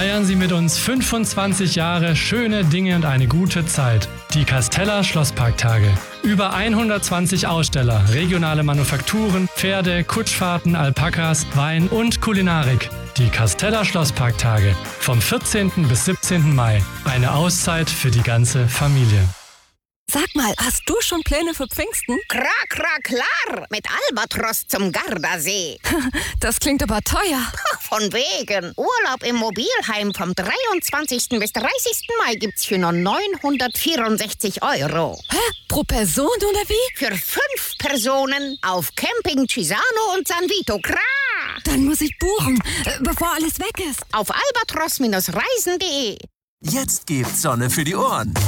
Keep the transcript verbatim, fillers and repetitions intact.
Feiern Sie mit uns fünfundzwanzig Jahre schöne Dinge und eine gute Zeit. Die Casteller Schlossparktage. Über hundertzwanzig Aussteller, regionale Manufakturen, Pferde, Kutschfahrten, Alpakas, Wein und Kulinarik. Die Casteller Schlossparktage. Vom vierzehnten bis siebzehnten Mai. Eine Auszeit für die ganze Familie. Sag mal, hast du schon Pläne für Pfingsten? Klar, klar, klar. Mit Albatros zum Gardasee. Das klingt aber teuer. Von wegen. Urlaub im Mobilheim vom dreiundzwanzigsten bis dreißigsten Mai gibt's für nur neunhundertvierundsechzig Euro. Hä? Pro Person oder wie? Für fünf Personen auf Camping Cisano und San Vito. Klar. Dann muss ich buchen, äh, bevor alles weg ist. Auf albatros Bindestrich reisen punkt de. Jetzt gibt's Sonne für die Ohren.